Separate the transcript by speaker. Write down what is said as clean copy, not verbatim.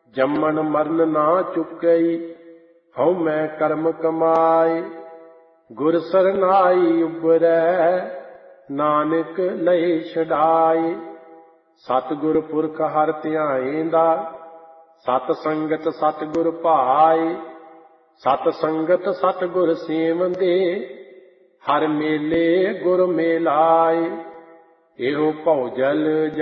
Speaker 1: ਜੰਮਣ ਮਰਨ ਨਾ ਚੁੱਕਈ, ਹਉ ਮੈਂ ਕਰਮ ਕਮਾਏ। ਗੁਰ ਸਰਨਾਈ ਉਬਰੈ, ਨਾਨਕ ਲਏ ਛਡਾਏ। ਸਤਿਗੁਰ ਪੁਰਖ ਹਰਿ ਧਿਆਏਂਦਾ, ਸਤ ਸੰਗਤ ਸਤਿਗੁਰ ਭਾਏ। ਸਤ ਸੰਗਤ ਸਤਿਗੁਰ ਸੇਵੰਦੇ, ਹਰਿ ਮੇਲੇ ਗੁਰ ਮੇਲਾਏ। ਇਹੋ ਭਉ ਜਲ